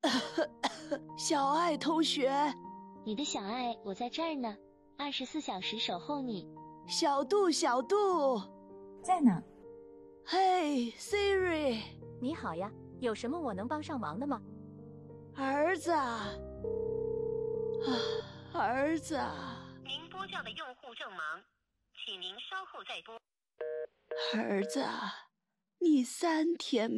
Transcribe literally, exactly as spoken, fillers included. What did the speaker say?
小爱同学， 你的小爱，我在这儿呢，二十四小时守候你。 小杜，小杜， 在呢。 嘿 ，Siri， 你好呀，有什么我能帮上忙的吗？ 儿子啊，儿子啊， 您拨叫的用户正忙，请您稍后再拨。 儿子啊，你三天